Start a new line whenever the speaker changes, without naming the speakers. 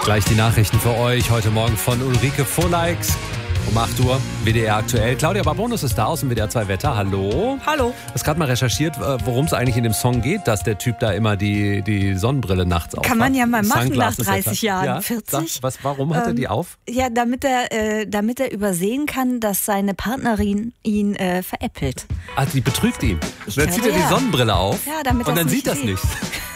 Gleich die Nachrichten für euch heute Morgen von Ulrike Volleix. Um 8 Uhr, WDR aktuell. Claudia Barbonus ist da aus dem WDR 2 Wetter. Hallo.
Hallo.
Du hast gerade mal recherchiert, worum es eigentlich in dem Song geht, dass der Typ da immer die Sonnenbrille nachts aufhat.
Kann man ja mal machen nach
Sunglasses
30 Jahren.
Ja,
40?
Warum hat er die auf?
Ja, damit er übersehen kann, dass seine Partnerin ihn veräppelt.
Die betrügt ihn. Dann zieht er die Sonnenbrille auf
Ja, damit
und
das
dann
nicht
sieht das
sieht.
nicht.